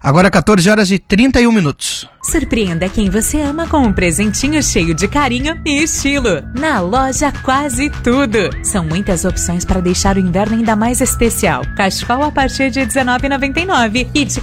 Agora 14 horas e 31 minutos. Surpreenda quem você ama com um presentinho cheio de carinho e estilo. Na loja Quase Tudo. São muitas opções para deixar o inverno ainda mais especial. Cachecol a partir de R$19,99 e de